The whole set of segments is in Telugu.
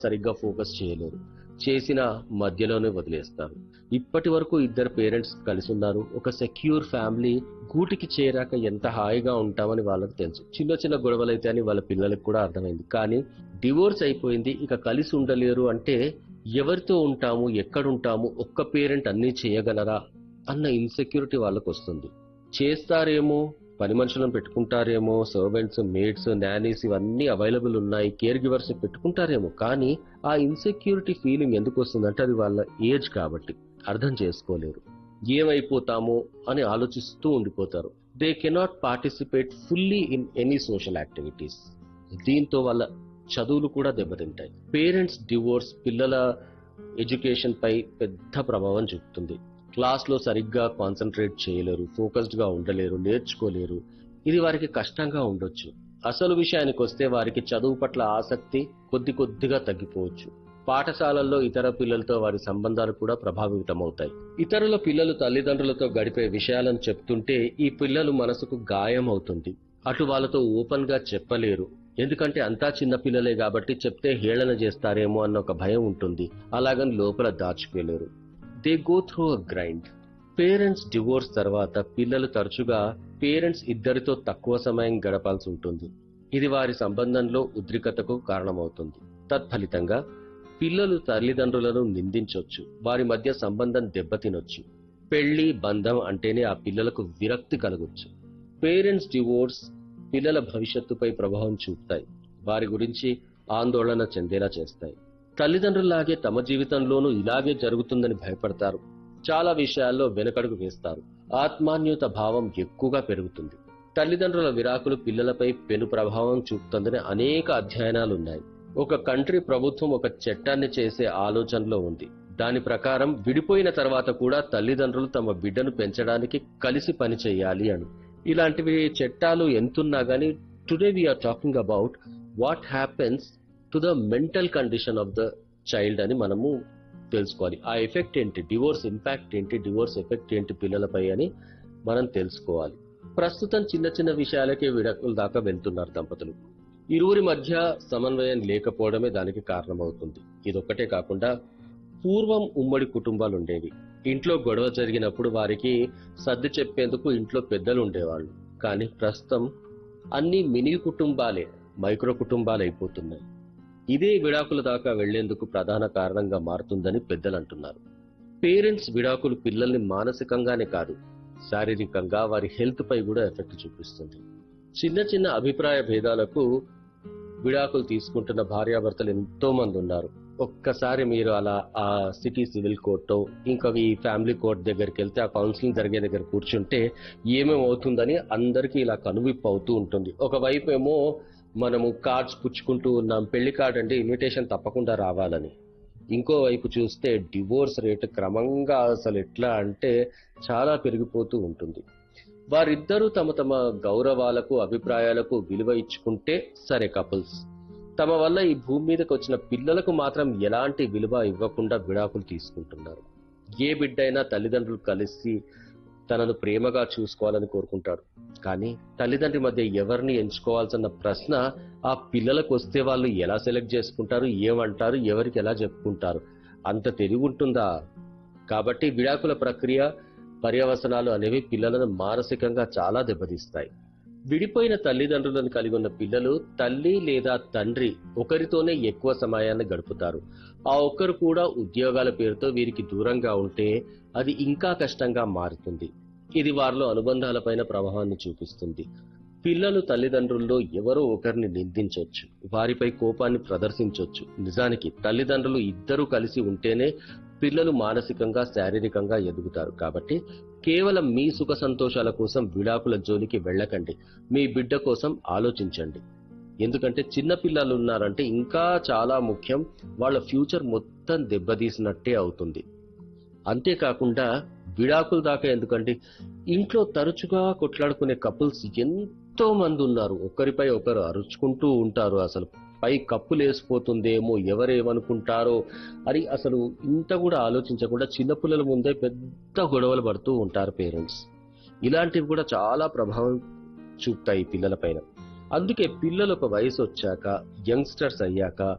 సరిగ్గా ఫోకస్ చేయలేరు. చేసిన మధ్యలోనే వదిలేస్తారు. ఇప్పటి వరకు ఇద్దరు పేరెంట్స్ కలిసి ఉన్నారు. ఒక సెక్యూర్ ఫ్యామిలీ గూటికి చేరాక ఎంత హాయిగా ఉంటామని వాళ్ళకి తెలుసు. చిన్న చిన్న గొడవలైతే అని వాళ్ళ పిల్లలకు కూడా అర్థమైంది. కానీ డివోర్స్ అయిపోయింది, ఇక కలిసి ఉండలేరు అంటే ఎవరితో ఉంటాము, ఎక్కడుంటాము, ఒక్క పేరెంట్ అన్నీ చేయగలరా అన్న ఇన్సెక్యూరిటీ వాళ్ళకు వస్తుంది. చేస్తారేమో, పని మనుషులను పెట్టుకుంటారేమో, సర్వెంట్స్, మేడ్స్, నానీస్ ఇవన్నీ అవైలబుల్ ఉన్నాయి, కేర్ గివర్స్ పెట్టుకుంటారేమో. కానీ ఆ ఇన్సెక్యూరిటీ ఫీలింగ్ ఎందుకు వస్తుందంటే అది వాళ్ళ ఏజ్ కాబట్టి. అర్థం చేసుకోలేరు. ఏమైపోతామో అని ఆలోచిస్తూ ఉండిపోతారు. They cannot participate fully in any social activities. దీంతో వాళ్ళ చదువులు కూడా దెబ్బతింటాయి. పేరెంట్స్ డివోర్స్ పిల్లల ఎడ్యుకేషన్ పై పెద్ద ప్రభావం చూపుతుంది. క్లాస్ లో సరిగ్గా కాన్సన్ట్రేట్ చేయలేరు, ఫోకస్డ్ గా ఉండలేరు, నేర్చుకోలేరు. ఇది వారికి కష్టంగా ఉండొచ్చు. అసలు విషయానికి వస్తే వారికి చదువు పట్ల ఆసక్తి కొద్ది కొద్దిగా తగ్గిపోవచ్చు. పాఠశాలల్లో ఇతర పిల్లలతో వారి సంబంధాలు కూడా ప్రభావితమవుతాయి. ఇతరుల పిల్లలు తల్లిదండ్రులతో గడిపే విషయాలను చెప్తుంటే ఈ పిల్లలు మనసుకు గాయం అవుతుంది. అటు వాళ్ళతో ఓపెన్ గా చెప్పలేరు. ఎందుకంటే అంతా చిన్న పిల్లలే కాబట్టి చెప్తే హేళన చేస్తారేమో అన్న ఒక భయం ఉంటుంది. అలాగని లోపల దాచుకోలేరు. They go through a grind. Parents divorce తర్వాత పిల్లలు తరచుగా పేరెంట్స్ ఇద్దరితో తక్కువ సమయం గడపాల్సి ఉంటుంది. ఇది వారి సంబంధంలో ఉద్రిక్తతకు కారణమవుతుంది. తత్ఫలితంగా పిల్లలు తల్లిదండ్రులను నిందించొచ్చు, వారి మధ్య సంబంధం దెబ్బతినొచ్చు. పెళ్లి బంధం అంటేనే ఆ పిల్లలకు విరక్తి కలగొచ్చు. పేరెంట్స్ డివోర్స్ పిల్లల భవిష్యత్తుపై ప్రభావం చూపుతాయి, వారి గురించి ఆందోళన చెందేలా చేస్తాయి. తల్లిదండ్రుల్లాగే తమ జీవితంలోనూ ఇలాగే జరుగుతుందని భయపడతారు. చాలా విషయాల్లో వెనకడుగు వేస్తారు. ఆత్మాన్యూత భావం ఎక్కువగా పెరుగుతుంది. తల్లిదండ్రుల విడాకులు పిల్లలపై పెను ప్రభావం చూపుతుందని అనేక అధ్యయనాలున్నాయి. ఒక కంట్రీ ప్రభుత్వం ఒక చట్టాన్ని చేసే ఆలోచనలో ఉంది. దాని ప్రకారం విడిపోయిన తర్వాత కూడా తల్లిదండ్రులు తమ బిడ్డను పెంచడానికి కలిసి పని చేయాలి అని. ఇలాంటివి చట్టాలు ఎంతున్నా గానీ today we are talking about what happens to the mental condition of the child అని మనము తెలుసుకోవాలి. ఆ ఎఫెక్ట్ ఏంటి, డివోర్స్ ఇంపాక్ట్ ఏంటి, డివోర్స్ ఎఫెక్ట్ ఏంటి పిల్లలపై అని మనం తెలుసుకోవాలి. ప్రస్తుతం చిన్న చిన్న విషయాలకే విడాకుల దాకా వెళ్తున్నారు దంపతులు. ఇరువురి మధ్య సమన్వయం లేకపోవడమే దానికి కారణమవుతుంది. ఇదొక్కటే కాకుండా పూర్వం ఉమ్మడి కుటుంబాలు ఉండేవి. ఇంట్లో గొడవ జరిగినప్పుడు వారికి సర్ది చెప్పేందుకు ఇంట్లో పెద్దలు ఉండేవాళ్ళు. కానీ ప్రస్తుతం అన్ని మినీ కుటుంబాలే మైక్రో కుటుంబాలు అయిపోతున్నాయి. ఇదే విడాకుల దాకా వెళ్లేందుకు ప్రధాన కారణంగా మారుతుందని పెద్దలు అంటున్నారు. పేరెంట్స్ విడాకులు పిల్లల్ని మానసికంగానే కాదు, శారీరకంగా వారి హెల్త్ పై కూడా ఎఫెక్ట్ చూపిస్తుంది. చిన్న చిన్న అభిప్రాయ భేదాలకు విడాకులు తీసుకుంటున్న భార్యాభర్తలు ఎంతో మంది ఉన్నారు. ఒక్కసారి మీరు అలా ఆ సిటీ సివిల్ కోర్టు ఇంకా ఈ ఫ్యామిలీ కోర్ట్ దగ్గరికి వెళ్తే, ఆ కౌన్సిలింగ్ జరిగే దగ్గర కూర్చుంటే ఏమేమవుతుందని అందరికీ ఇలా కనువిప్పు అవుతూ ఉంటుంది. ఒకవైపు ఏమో మనము కార్డ్స్ పుచ్చుకుంటూ ఉన్నాం, పెళ్లి కార్డ్ అంటే ఇన్విటేషన్ తప్పకుండా రావాలని. ఇంకోవైపు చూస్తే డివోర్స్ రేటు క్రమంగా అసలు ఎట్లా అంటే చాలా పెరిగిపోతూ ఉంటుంది. వారిద్దరూ తమ తమ గౌరవాలకు అభిప్రాయాలకు విలువ ఇచ్చుకుంటే సరే కపుల్స్. తమ వల్ల ఈ భూమి మీదకి వచ్చిన పిల్లలకు మాత్రం ఎలాంటి విలువ ఇవ్వకుండా విడాకులు తీసుకుంటున్నారు. ఏ బిడ్డైనా తల్లిదండ్రులు కలిసి తనను ప్రేమగా చూసుకోవాలని కోరుకుంటాడు. కానీ తల్లిదండ్రి మధ్య ఎవరిని ఎంచుకోవాల్సిన ప్రశ్న ఆ పిల్లలకు వస్తే వాళ్ళు ఎలా సెలెక్ట్ చేసుకుంటారు, ఏమంటారు, ఎవరికి ఎలా చెప్పుకుంటారు, అంత తెలివి ఉంటుందా? కాబట్టి విడాకుల ప్రక్రియ పర్యవసనాలు అనేవి పిల్లలను మానసికంగా చాలా దెబ్బతీస్తాయి. విడిపోయిన తల్లిదండ్రులను కలిగి ఉన్న పిల్లలు తల్లి లేదా తండ్రి ఒకరితోనే ఎక్కువ సమయాన్ని గడుపుతారు. ఆ ఒక్కరు కూడా ఉద్యోగాల పేరుతో వీరికి దూరంగా ఉంటే అది ఇంకా కష్టంగా మారుతుంది. ఇది వారిలో అనుబంధాలపైన ప్రభావాన్ని చూపిస్తుంది. పిల్లలు తల్లిదండ్రుల్లో ఎవరో ఒకరిని నిందించవచ్చు, వారిపై కోపాన్ని ప్రదర్శించవచ్చు. నిజానికి తల్లిదండ్రులు ఇద్దరూ కలిసి ఉంటేనే పిల్లలు మానసికంగా శారీరకంగా ఎదుగుతారు. కాబట్టి కేవలం మీ సుఖ సంతోషాల కోసం విడాకుల జోలికి వెళ్ళకండి. మీ బిడ్డ కోసం ఆలోచించండి. ఎందుకంటే చిన్న పిల్లలు ఉన్నారంటే ఇంకా చాలా ముఖ్యం, వాళ్ళ ఫ్యూచర్ మొత్తం దెబ్బతీసినట్టే అవుతుంది. అంతేకాకుండా విడాకుల దాకా ఎందుకంటే ఇంట్లో తరచుగా కొట్లాడుకునే కపుల్స్ ఎంతో మంది ఉన్నారు. ఒకరిపై ఒకరు అరుచుకుంటూ ఉంటారు. అసలు పై కప్పులు వేసిపోతుందేమో, ఎవరేమనుకుంటారో అని అసలు ఇంత కూడా ఆలోచించకుండా చిన్నపిల్లల ముందే పెద్ద గొడవలు పడుతూ ఉంటారు పేరెంట్స్. ఇలాంటివి కూడా చాలా ప్రభావం చూపుతాయి పిల్లల పైన. అందుకే పిల్లలు ఒక వయసు వచ్చాక, యంగ్స్టర్స్ అయ్యాక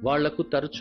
వాళ్లకు తరచూ